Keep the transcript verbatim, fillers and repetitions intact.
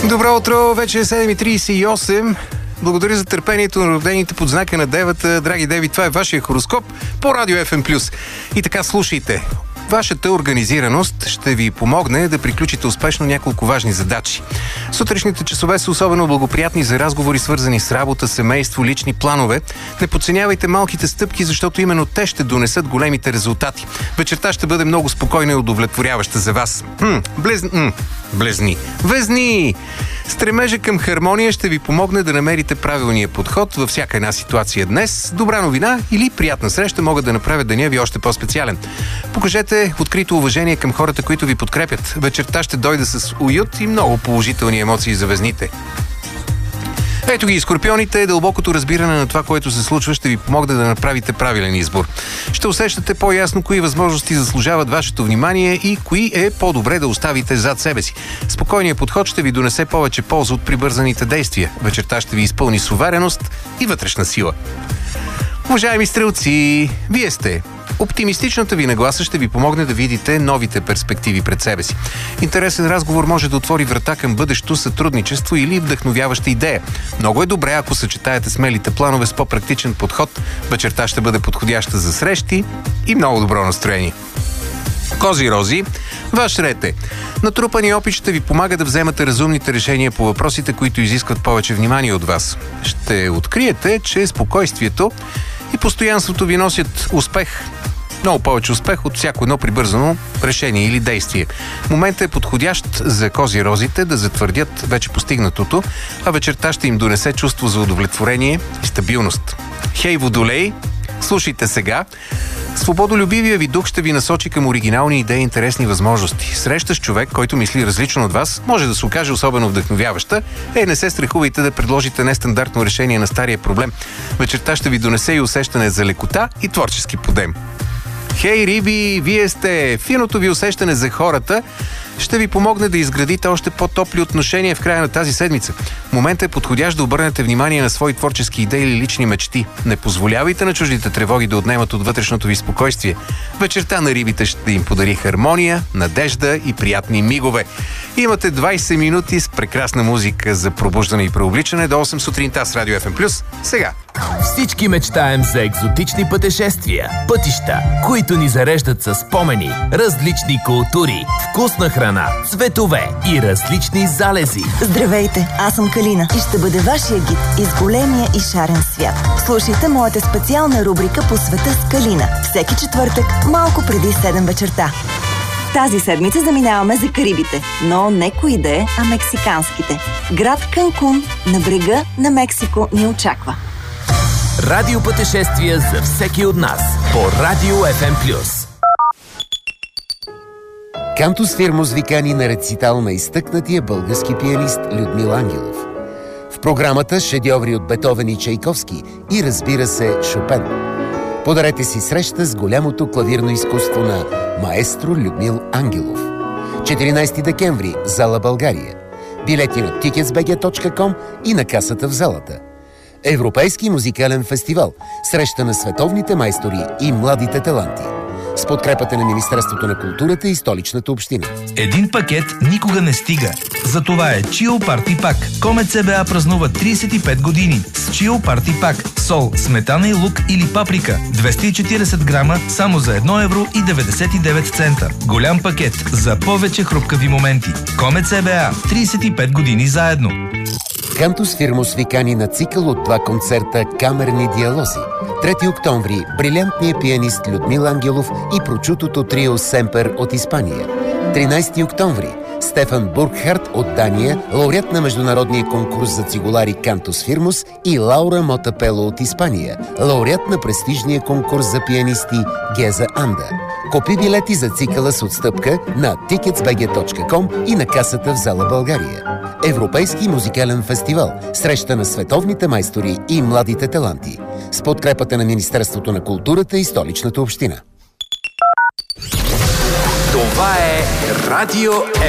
Добро утро, вече е седем и тридесет и осем. Благодаря за търпението на родените под знака на девата. Драги деви, това е вашия хороскоп по Радио Еф Ем Плюс. И така, слушайте. Вашата организираност ще ви помогне да приключите успешно няколко важни задачи. Сутрешните часове са особено благоприятни за разговори, свързани с работа, семейство, лични планове. Не подценявайте малките стъпки, защото именно те ще донесат големите резултати. Вечерта ще бъде много спокойна и удовлетворяваща за вас. Хм, блез... М, блезни. Везни! Стремежа към хармония ще ви помогне да намерите правилния подход във всяка една ситуация днес. Добра новина или приятна среща могат да направят деня ви още по-специален. Покажете открито уважение към хората, които ви подкрепят. Вечерта ще дойде с уют и много положителни емоции за везните. Ето ги, скорпионите, дълбокото разбиране на това, което се случва, ще ви помогне да направите правилен избор. Ще усещате по-ясно кои възможности заслужават вашето внимание и кои е по-добре да оставите зад себе си. Спокойният подход ще ви донесе повече полза от прибързаните действия. Вечерта ще ви изпълни с увереност и вътрешна сила. Уважаеми стрелци, вие сте. Оптимистичната ви нагласа ще ви помогне да видите новите перспективи пред себе си. Интересен разговор може да отвори врата към бъдещо сътрудничество или вдъхновяваща идея. Много е добре, ако съчетаете смелите планове с по-практичен подход. Вечерта ще бъде подходяща за срещи и много добро настроение. Кози рози, ваш ред е. Натрупания опит ще ви помага да вземате разумните решения по въпросите, които изискват повече внимание от вас. Ще откриете, че спокойствието и постоянството ви носят успех. Много повече успех от всяко едно прибързано решение или действие. Моментът е подходящ за кози розите да затвърдят вече постигнатото, а вечерта ще им донесе чувство за удовлетворение и стабилност. Хей, водолей, слушайте сега. Свободолюбивия ви дух ще ви насочи към оригинални идеи и интересни възможности. Среща с човек, който мисли различно от вас, може да се окаже особено вдъхновяваща. Е, не се страхувайте да предложите нестандартно решение на стария проблем. Вечерта ще ви донесе и усещане за лекота и творчески подем. Хей, риби, вие сте! Финото ви усещане за хората ще ви помогне да изградите още по-топли отношения в края на тази седмица. Моментът е подходящ да обърнете внимание на свои творчески идеи или лични мечти. Не позволявайте на чуждите тревоги да отнемат от вътрешното ви спокойствие. Вечерта на рибите ще им подари хармония, надежда и приятни мигове. Имате двайсет минути с прекрасна музика за пробуждане и преобличане до осем сутринта с Радио Еф Ем Плюс. Сега! Всички мечтаем за екзотични пътешествия, пътища, които ни зареждат с спомени, различни култури, вкусна храна, цветове и различни залези. Здравейте, аз съм Калина и ще бъда вашия гид из големия и шарен свят. Слушайте моята специална рубрика по света с Калина. Всеки четвъртък, малко преди седем вечерта. Тази седмица заминаваме за Карибите, но не кои да е, а мексиканските. Град Канкун на брега на Мексико ни очаква. Радиопътешествия за всеки от нас по Радио Еф Ем Плюс. Кантус Фирмус ви кани на рецитал на изтъкнатия български пианист Людмил Ангелов. В програмата шедьоври от Бетовен и Чайковски и, разбира се, Шопен. Подарете си среща с голямото клавирно изкуство на маестро Людмил Ангелов. четиринайсети декември, зала България. Билети на тикетс би джи точка ком и на касата в залата. Европейски музикален фестивал. Среща на световните майстори и младите таланти. С подкрепата на Министерството на културата и Столичната община. Един пакет никога не стига. Затова е Chill Party Pack. Комет С Б А празнува трийсет и пет години. С Chill Party Pack. Сол, сметана и лук или паприка. двеста и четирийсет грама само за едно евро и деветдесет и девет цента. Голям пакет за повече хрупкави моменти. Комет С Б А. трийсет и пет години заедно. Кантус Фирмус ви кани на цикъл от два концерта Камерни диалози. трети октомври брилянтният пианист Людмил Ангелов и прочутото трио Семпер от Испания. тринайсети октомври Стефан Бургхарт от Дания, лауреат на международния конкурс за цигулари Кантус Фирмус, и Лаура Мотапело от Испания, лауреат на престижния конкурс за пианисти Геза Анда. Купи билети за цикъла с отстъпка на тикетс би джи точка ком и на касата в зала България. Европейски музикален фестивал. Среща на световните майстори и младите таланти. С подкрепата на Министерството на културата и Столичната община. Това е Радио